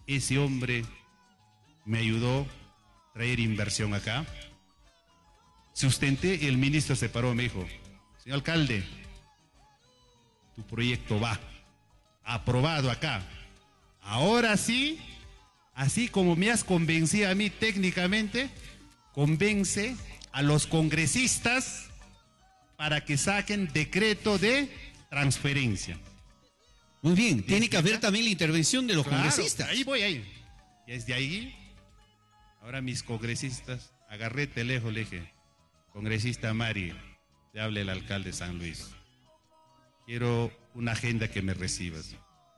ese hombre me ayudó a traer inversión acá. Sustenté, el ministro se paró, me dijo, señor alcalde, tu proyecto va, aprobado acá. Ahora sí, así como me has convencido a mí técnicamente, convence a los congresistas para que saquen decreto de transferencia. Muy bien, tiene que haber también la intervención de los congresistas. Ahí voy, ahí. Y desde ahí, ahora mis congresistas, agarré teléfono, le dije, congresista Mari, te habla el alcalde de San Luis. Quiero una agenda que me recibas.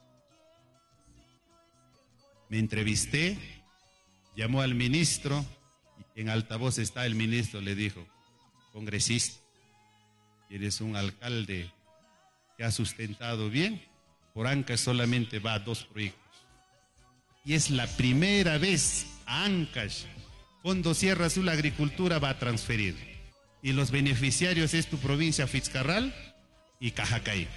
Me entrevisté, llamó al ministro, y en altavoz está el ministro, le dijo, congresista, eres un alcalde que ha sustentado bien, por Ancash solamente va a 2 proyectos. Y es la primera vez a Ancash, Fondo Sierra Azul Agricultura va a transferir. Y los beneficiarios es tu provincia Fitzcarral y Cajacay.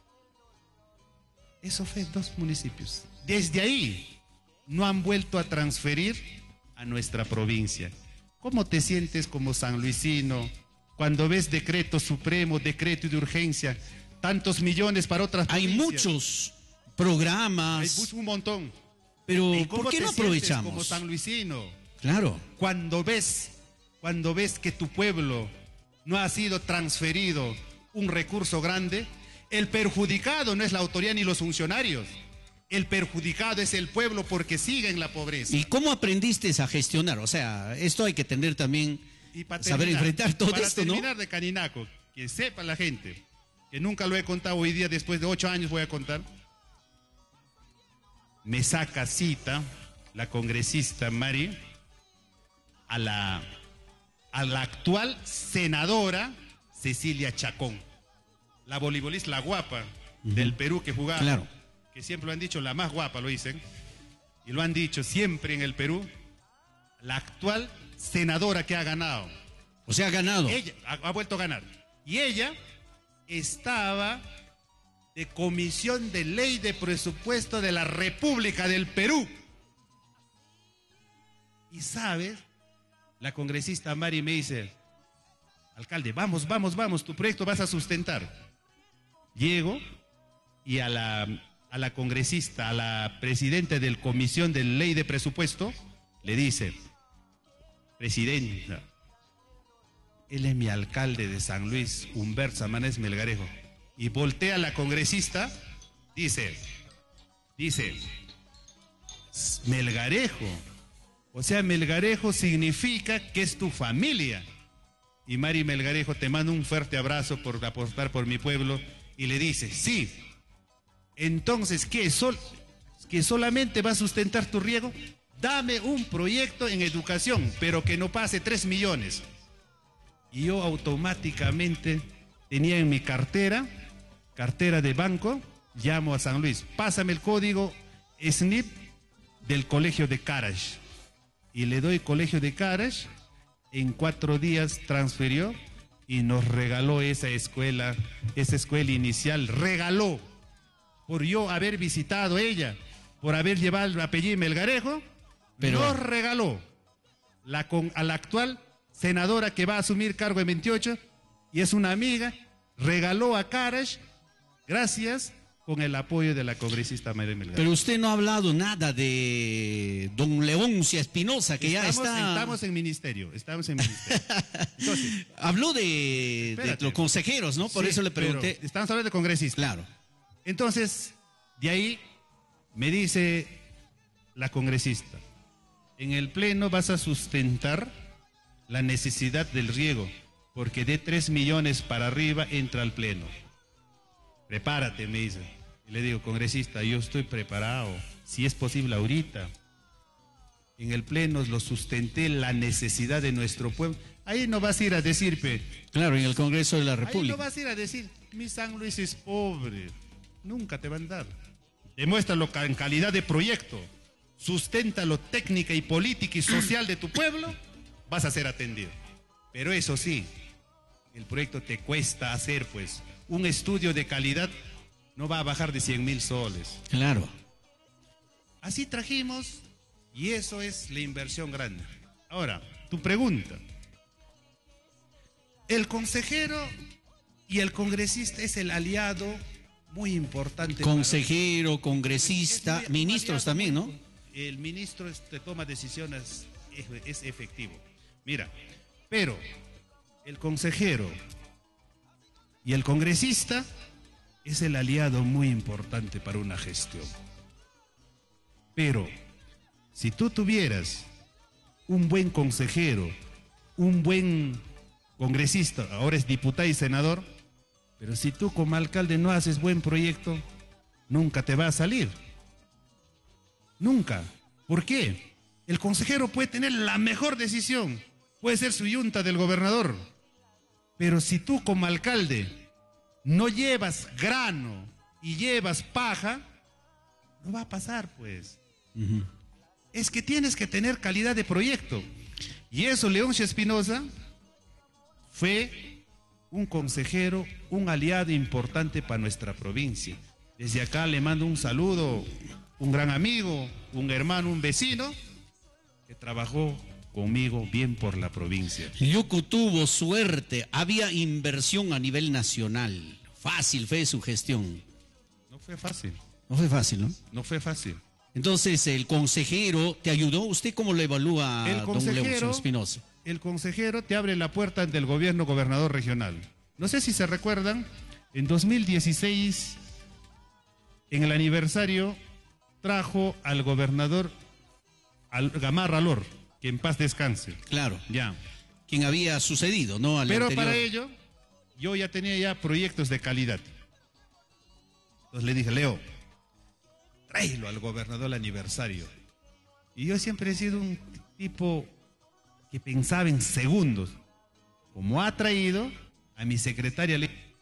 Eso fue 2 municipios. Desde ahí no han vuelto a transferir a nuestra provincia. ¿Cómo te sientes como sanluisino cuando ves decreto supremo, decreto de urgencia, tantos millones para otras provincias? Hay muchos programas. Hay un montón. Pero ¿por qué no aprovechamos? Como sanluisino. Claro. Cuando ves que tu pueblo no ha sido transferido un recurso grande, el perjudicado no es la autoridad ni los funcionarios. El perjudicado es el pueblo porque sigue en la pobreza. ¿Y cómo aprendiste a gestionar? O sea, esto hay que tener también, saber enfrentar todo esto, ¿no? Para terminar de Caninaco, que sepa la gente, que nunca lo he contado hoy día, después de 8 años voy a contar. Me saca cita la congresista Mari a la actual senadora Cecilia Chacón, la voleibolista, la guapa del Perú que jugaba. Claro. Que siempre lo han dicho, la más guapa lo dicen, y lo han dicho siempre en el Perú, la actual senadora que ha ganado. O sea, ha ganado. Ella ha vuelto a ganar. Y ella estaba de Comisión de Ley de Presupuesto de la República del Perú. Y sabes, la congresista Mari me dice, alcalde, vamos, tu proyecto vas a sustentar. Llego y a la congresista, a la presidenta de la Comisión de Ley de Presupuesto, le dice, presidenta, él es mi alcalde de San Luis, Humberto Samanez Melgarejo. Y voltea a la congresista, dice, Melgarejo. O sea, Melgarejo significa que es tu familia. Y Mari Melgarejo te manda un fuerte abrazo por apostar por mi pueblo y le dice, sí. Entonces, ¿qué? ¿Que solamente va a sustentar tu riego? Dame un proyecto en educación, pero que no pase 3 millones. Y yo automáticamente tenía en mi cartera de banco, llamo a San Luis, pásame el código SNIP del colegio de Carash. Y le doy colegio de Carash, en 4 días transfirió y nos regaló esa escuela inicial, regaló. Por yo haber visitado ella, por haber llevado el apellido Melgarejo, pero nos regaló a la actual senadora que va a asumir cargo en 28 y es una amiga, regaló a Carash, gracias, con el apoyo de la congresista María Melgarejo. Pero usted no ha hablado nada de don Leoncia Espinosa, que Estamos en ministerio. Entonces, habló de los consejeros, ¿no? Por eso le pregunté. Estamos hablando de congresistas. Claro. Entonces, de ahí me dice la congresista, en el pleno vas a sustentar la necesidad del riego, porque de 3 millones para arriba entra al pleno. Prepárate, me dice. Y le digo, congresista, yo estoy preparado, si es posible ahorita. En el pleno lo sustenté la necesidad de nuestro pueblo. Ahí no vas a ir a decir, claro, en el Congreso de la República. Ahí no vas a ir a decir, mi San Luis es pobre. Nunca te van a dar. Demuéstralo en calidad de proyecto. Susténtalo técnica y política y social de tu pueblo, vas a ser atendido. Pero eso sí, el proyecto te cuesta hacer, pues. Un estudio de calidad no va a bajar de 100,000 soles. Claro. Así trajimos y eso es la inversión grande. Ahora, tu pregunta. El consejero y el congresista es el aliado muy importante. Consejero, congresista, ministros también, ¿no? El ministro toma decisiones, es efectivo. Mira, pero el consejero y el congresista es el aliado muy importante para una gestión. Pero si tú tuvieras un buen consejero, un buen congresista, ahora es diputado y senador, pero si tú como alcalde no haces buen proyecto, nunca te va a salir. Nunca. ¿Por qué? El consejero puede tener la mejor decisión, puede ser su yunta del gobernador, pero si tú como alcalde no llevas grano y llevas paja, no va a pasar, pues. Es que tienes que tener calidad de proyecto. Y eso, Leoncio Espinosa fue un consejero, un aliado importante para nuestra provincia. Desde acá le mando un saludo, un gran amigo, un hermano, un vecino, que trabajó conmigo bien por la provincia. Yucu tuvo suerte, había inversión a nivel nacional. Fácil fue su gestión. No fue fácil. No fue fácil, ¿no? No fue fácil. Entonces, ¿el consejero te ayudó? ¿Usted cómo lo evalúa, don Leoncio Espinosa? El consejero te abre la puerta ante el gobierno gobernador regional. No sé si se recuerdan, en 2016, en el aniversario, trajo al gobernador Gamarra Alor, que en paz descanse. Claro. Ya. Quien había sucedido, ¿no? Pero para ello, yo ya tenía proyectos de calidad. Entonces le dije, Leo, tráelo al gobernador al aniversario. Y yo siempre he sido un tipo que pensaba en segundos. Como ha traído a mi secretaria...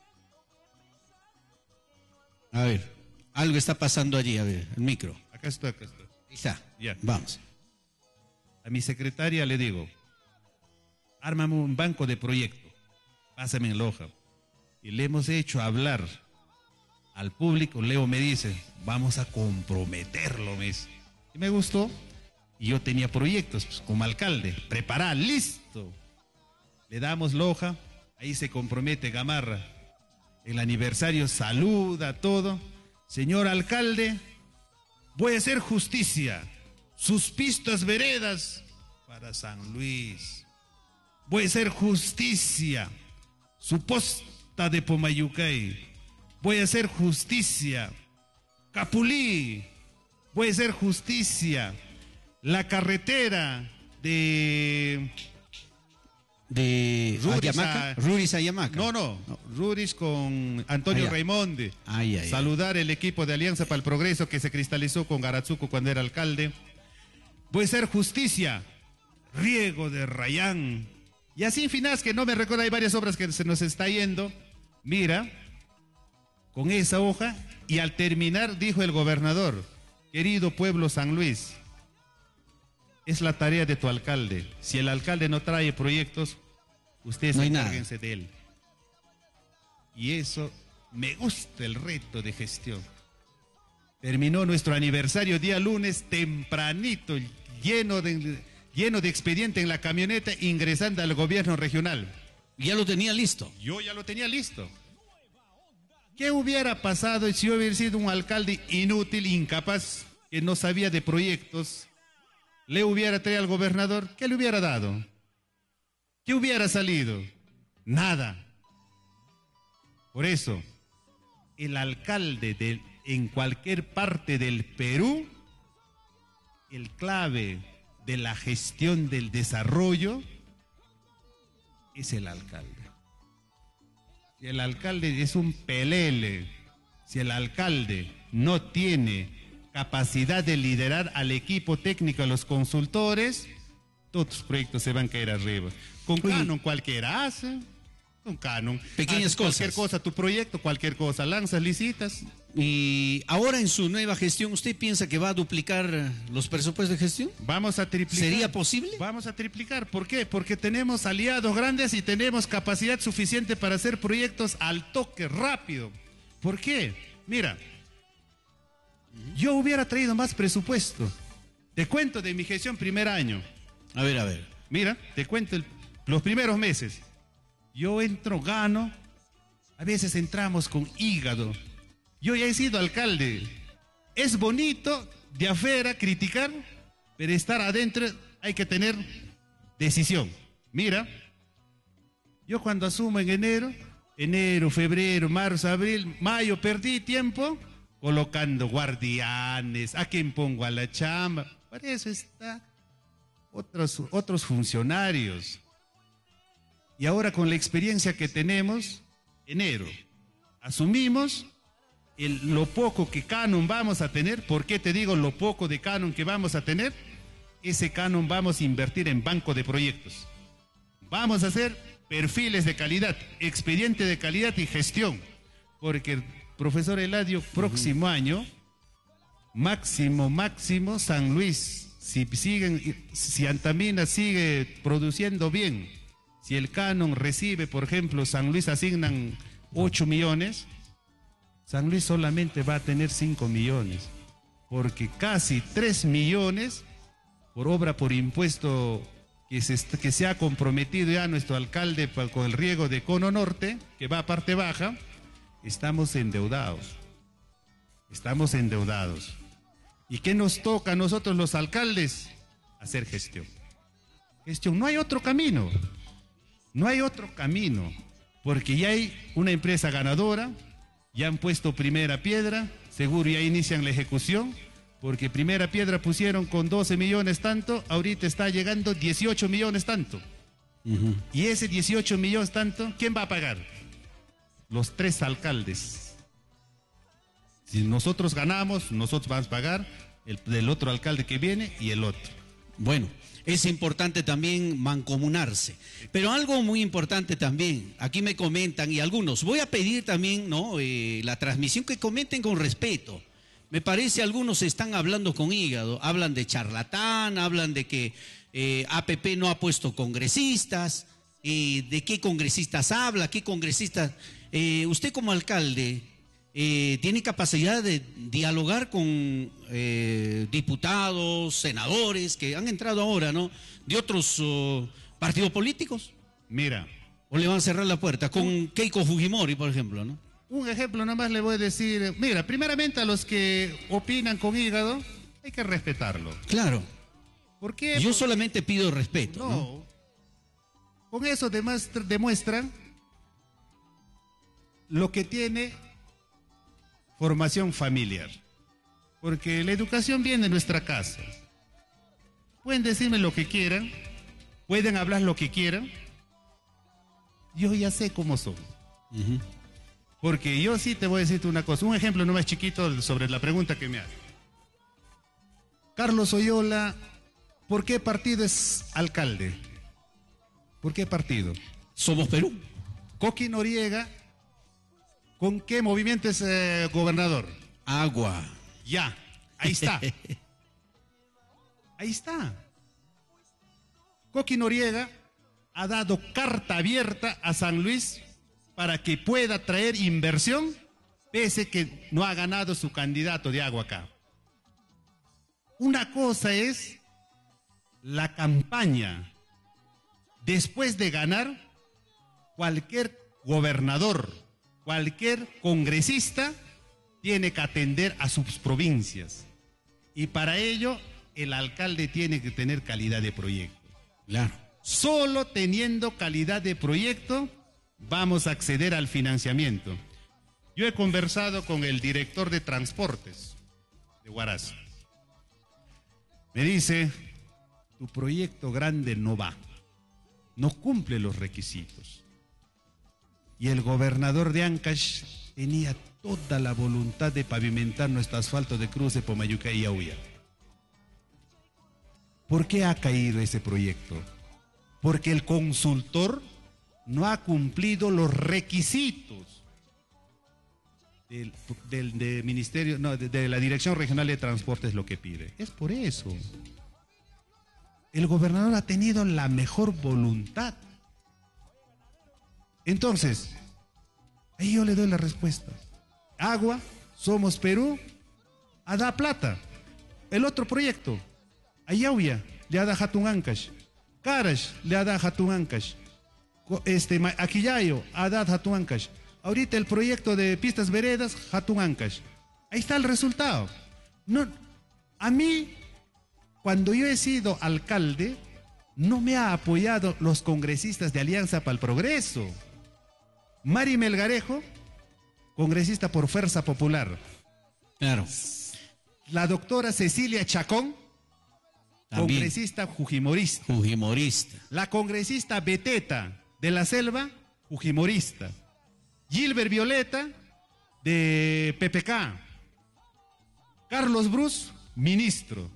A ver, algo está pasando allí, a ver, el micro. Acá estoy. Ahí está, ya. Vamos. A mi secretaria le digo, ármame un banco de proyecto, pásame en la hoja. Y le hemos hecho hablar al público. Leo me dice, vamos a comprometerlo, me dice. Y me gustó. Y yo tenía proyectos, pues, como alcalde, preparado, listo. Le damos la hoja, ahí se compromete Gamarra. El aniversario saluda, todo. Señor alcalde, voy a hacer justicia. Sus pistas veredas para San Luis. Voy a hacer justicia. Su posta de Pomayucay. Voy a hacer justicia. Capulí. Voy a hacer justicia. La carretera de Ruris a Yamaca. No. Ruris con Antonio Raimonde. Saludar el equipo de Alianza para el Progreso que se cristalizó con Garatzuco cuando era alcalde. Voy a hacer justicia. Riego de Rayán. Y así en finales, que no me recuerdo, hay varias obras que se nos está yendo. Mira, con esa hoja, y al terminar dijo el gobernador, querido pueblo San Luis, es la tarea de tu alcalde. Si el alcalde no trae proyectos, ustedes encárguense de él. Y eso, me gusta el reto de gestión. Terminó nuestro aniversario día lunes, tempranito, lleno de expediente en la camioneta, ingresando al gobierno regional. ¿Ya lo tenía listo? Yo ya lo tenía listo. ¿Qué hubiera pasado si yo hubiera sido un alcalde inútil, incapaz, que no sabía de proyectos? Le hubiera traído al gobernador, ¿qué le hubiera dado? ¿Qué hubiera salido? Nada. Por eso, el alcalde en cualquier parte del Perú, el clave de la gestión del desarrollo es el alcalde. Si el alcalde es un pelele, si el alcalde no tiene capacidad de liderar al equipo técnico, a los consultores, todos los proyectos se van a caer arriba. Con Canon cualquiera hace, con Canon. Pequeñas cosas. Cualquier cosa, tu proyecto, cualquier cosa, lanzas, licitas. Y ahora en su nueva gestión, ¿usted piensa que va a duplicar los presupuestos de gestión? Vamos a triplicar. ¿Sería posible? Vamos a triplicar. ¿Por qué? Porque tenemos aliados grandes y tenemos capacidad suficiente para hacer proyectos al toque, rápido. ¿Por qué? Mira, Yo hubiera traído más presupuesto. Te cuento de mi gestión primer año. A ver. Mira, te cuento los primeros meses. Yo entro, gano. A veces entramos con hígado. Yo ya he sido alcalde. Es bonito de afuera criticar, pero estar adentro hay que tener decisión. Mira, yo cuando asumo en enero, febrero, marzo, abril, mayo, perdí tiempo colocando guardianes, a quien pongo a la chamba. Para eso está otros funcionarios. Y ahora con la experiencia que tenemos, enero, asumimos lo poco que canon vamos a tener. ¿Por qué te digo lo poco de canon que vamos a tener? Ese canon vamos a invertir en banco de proyectos. Vamos a hacer perfiles de calidad, expediente de calidad y gestión. Porque, profesor Eladio, próximo año, máximo, San Luis, si Antamina sigue produciendo bien, si el canon recibe, por ejemplo, San Luis asignan 8 millones, San Luis solamente va a tener 5 millones, porque casi 3 millones por obra por impuesto que se ha comprometido ya nuestro alcalde con el riego de Cono Norte, que va a parte baja, estamos endeudados. ¿Y qué nos toca a nosotros los alcaldes? Hacer gestión. No hay otro camino. Porque ya hay una empresa ganadora, ya han puesto primera piedra, seguro ya inician la ejecución, porque primera piedra pusieron con 12 millones tanto, ahorita está llegando 18 millones tanto. Y ese 18 millones tanto, ¿quién va a pagar? Los 3 alcaldes. Si nosotros ganamos, nosotros vamos a pagar, el otro alcalde que viene y el otro. Bueno, es importante también mancomunarse. Pero algo muy importante también, aquí me comentan y algunos, voy a pedir también, ¿no?, la transmisión, que comenten con respeto. Me parece algunos están hablando con hígado, hablan de charlatán, hablan de que APP no ha puesto congresistas, de qué congresistas habla, qué congresistas... usted como alcalde tiene capacidad de dialogar con diputados, senadores que han entrado ahora, ¿no?, de otros partidos políticos. Mira. ¿O le van a cerrar la puerta? Con Keiko Fujimori, por ejemplo, ¿no? Un ejemplo nomás le voy a decir. Mira, primeramente a los que opinan con hígado, hay que respetarlo. Claro. ¿Por qué? Yo solamente pido respeto. No. Con eso demuestran lo que tiene formación familiar. Porque la educación viene de nuestra casa. Pueden decirme lo que quieran, pueden hablar lo que quieran. Yo ya sé cómo son. Porque yo sí te voy a decirte una cosa, un ejemplo no más chiquito sobre la pregunta que me hace. Carlos Oyola, ¿por qué partido es alcalde? ¿Por qué partido? Somos Perú. Coqui Noriega, ¿con qué movimiento es gobernador? Agua. Ya, ahí está. Ahí está. Coqui Noriega ha dado carta abierta a San Luis para que pueda traer inversión, pese que no ha ganado su candidato de agua acá. Una cosa es la campaña. Después de ganar, cualquier gobernador, cualquier congresista tiene que atender a sus provincias. Y para ello, el alcalde tiene que tener calidad de proyecto. Claro. Solo teniendo calidad de proyecto vamos a acceder al financiamiento. Yo he conversado con el director de transportes de Huaraz. Me dice, tu proyecto grande no va, no cumple los requisitos. Y el gobernador de Ancash tenía toda la voluntad de pavimentar nuestro asfalto de cruce Pomayuca y Auya. ¿Por qué ha caído ese proyecto? Porque el consultor no ha cumplido los requisitos del ministerio, no, de la Dirección Regional de Transportes, lo que pide. Es por eso. El gobernador ha tenido la mejor voluntad. Entonces, ahí yo le doy la respuesta. Agua, somos Perú, da plata. El otro proyecto, Ayauya, le da Hatun Ancash. Karash, le da Hatun Ancash. Aquillayo, da Hatun Ancash. Ahorita el proyecto de pistas veredas, Hatun Ancash. Ahí está el resultado. No, a mí, cuando yo he sido alcalde, no me ha apoyado los congresistas de Alianza para el Progreso. Mari Melgarejo, congresista por Fuerza Popular. Claro. La doctora Cecilia Chacón, También. congresista fujimorista. Fujimorista. La congresista Beteta de la Selva, fujimorista. Gilbert Violeta, de PPK. Carlos Brus, ministro.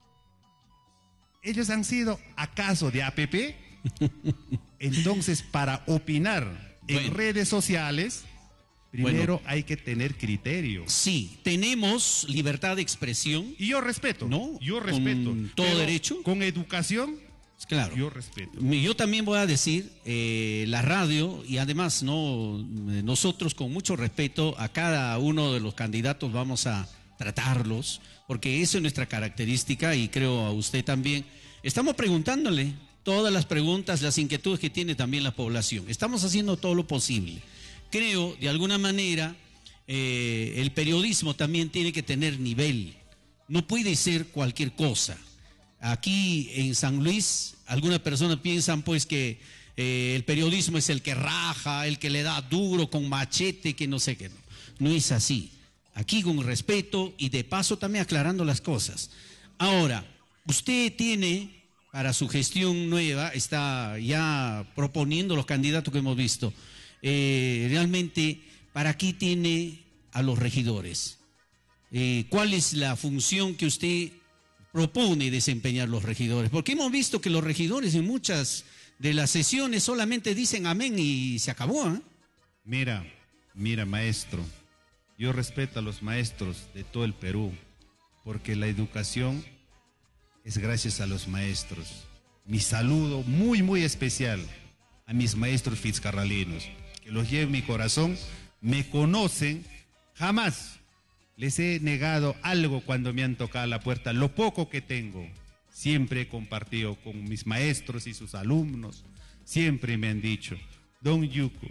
¿Ellos han sido acaso de APP? Entonces, para opinar en redes sociales, primero hay que tener criterio. Sí, tenemos libertad de expresión. Y yo respeto. ¿No? Yo respeto. Con todo derecho. Con educación, claro. yo respeto. Yo también voy a decir, la radio, y además nosotros con mucho respeto a cada uno de los candidatos vamos a tratarlos, porque eso es nuestra característica y creo a usted también. Estamos preguntándole todas las preguntas, las inquietudes que tiene también la población. Estamos haciendo todo lo posible. Creo, de alguna manera, el periodismo también tiene que tener nivel. No puede ser cualquier cosa. Aquí en San Luis, algunas personas piensan pues que el periodismo es el que raja, el que le da duro con machete, que no sé qué. No es así. Aquí con respeto y de paso también aclarando las cosas. Ahora, usted tiene para su gestión nueva, está ya proponiendo los candidatos que hemos visto. Realmente, ¿para qué tiene a los regidores? ¿Cuál es la función que usted propone desempeñar los regidores? Porque hemos visto que los regidores en muchas de las sesiones solamente dicen amén y se acabó, ¿eh? Mira, maestro, yo respeto a los maestros de todo el Perú, porque la educación es gracias a los maestros. Mi saludo muy, muy especial a mis maestros fitzcarralinos, que los llevo en mi corazón, me conocen, jamás les he negado algo cuando me han tocado la puerta. Lo poco que tengo, siempre he compartido con mis maestros y sus alumnos. Siempre me han dicho, Don Yuko,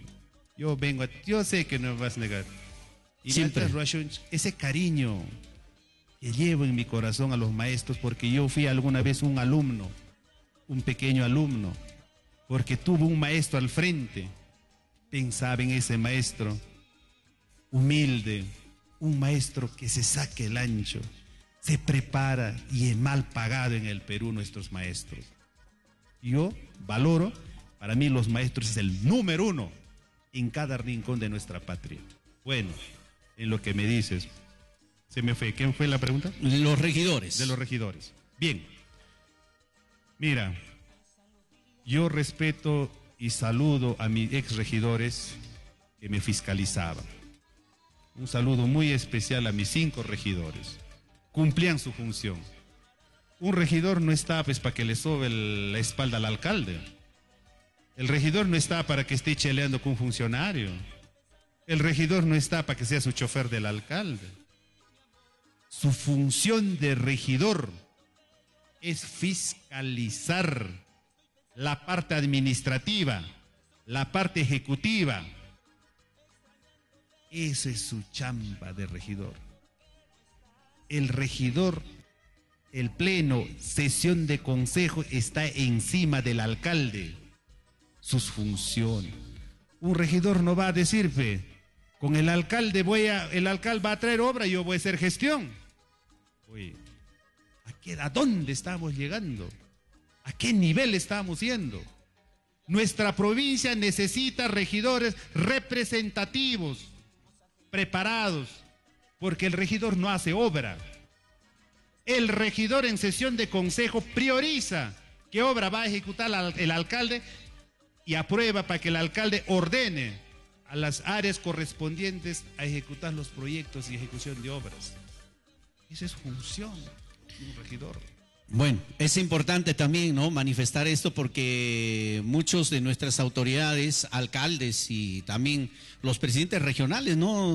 yo sé que no me vas a negar. Y siempre. Ese cariño que llevo en mi corazón a los maestros, porque yo fui alguna vez un alumno, un pequeño alumno, porque tuve un maestro al frente. Pensaba en ese maestro humilde, un maestro que se saque el ancho, se prepara y es mal pagado en el Perú nuestros maestros. Yo valoro, para mí los maestros es el número uno en cada rincón de nuestra patria. Bueno, en lo que me dices, se me fue. ¿Quién fue la pregunta? Los regidores. De los regidores. Bien. Mira, yo respeto y saludo a mis ex regidores que me fiscalizaban. Un saludo muy especial a mis 5 regidores. Cumplían su función. Un regidor no está pues para que le sobe la espalda al alcalde. El regidor no está para que esté cheleando con un funcionario. El regidor no está para que sea su chofer del alcalde. Su función de regidor es fiscalizar la parte administrativa, la parte ejecutiva. Esa es su chamba de regidor. El regidor, el pleno, sesión de consejo está encima del alcalde. Sus funciones. Un regidor no va a decir, con el alcalde el alcalde va a traer obra y yo voy a hacer gestión. Oye, ¿a dónde estamos llegando? ¿A qué nivel estamos yendo? Nuestra provincia necesita regidores representativos, preparados, porque el regidor no hace obra. El regidor en sesión de consejo prioriza qué obra va a ejecutar el alcalde y aprueba para que el alcalde ordene a las áreas correspondientes a ejecutar los proyectos y ejecución de obras. Esa es función de un regidor. Bueno, es importante también, ¿no?, manifestar esto porque muchos de nuestras autoridades, alcaldes y también los presidentes regionales, ¿no?,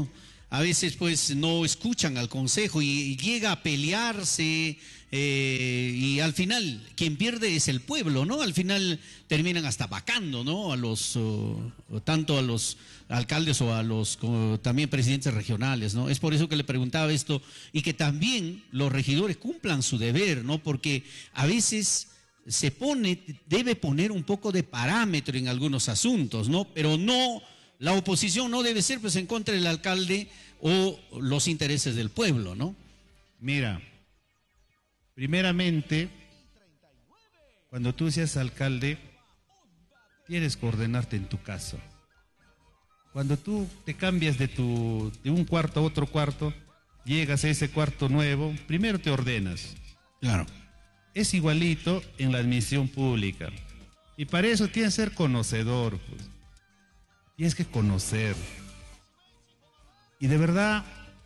a veces pues no escuchan al consejo y llega a pelearse, y al final quien pierde es el pueblo, ¿no? Al final terminan hasta vacando, ¿no? A los tanto a los alcaldes o a los también presidentes regionales, ¿no? Es por eso que le preguntaba esto, y que también los regidores cumplan su deber, ¿no? Porque a veces debe poner un poco de parámetro en algunos asuntos, ¿no? Pero no, la oposición no debe ser pues en contra del alcalde o los intereses del pueblo, ¿no? Mira, primeramente, cuando tú seas alcalde, tienes que ordenarte en tu casa. Cuando tú te cambias de un cuarto a otro cuarto, llegas a ese cuarto nuevo, primero te ordenas. Claro. Es igualito en la administración pública. Y para eso tienes que ser conocedor, pues. Tienes que conocer. Y de verdad,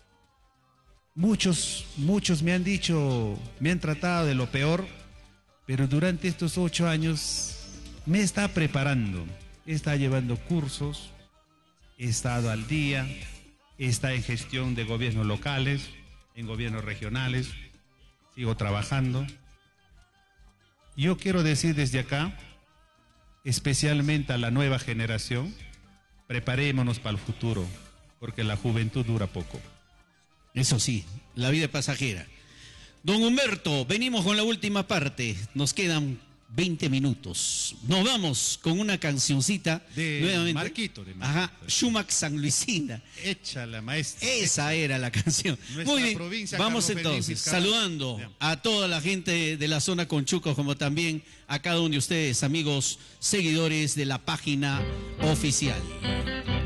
muchos me han dicho, me han tratado de lo peor, pero durante estos 8 años me está preparando. Está llevando cursos, he estado al día, está en gestión de gobiernos locales, en gobiernos regionales, sigo trabajando. Yo quiero decir desde acá, especialmente a la nueva generación, preparémonos para el futuro, porque la juventud dura poco. Eso sí, la vida es pasajera. Don Humberto, venimos con la última parte, nos quedan 20 minutos. Nos vamos con una cancioncita de nuevamente. Marquito. Ajá, Schumacher San Luisina. Échala, maestra. Esa era la canción. Nuestra muy bien, provincia, vamos Carlos entonces, Feliz, saludando a toda la gente de la zona Conchuco, como también a cada uno de ustedes, amigos, seguidores de la página oficial.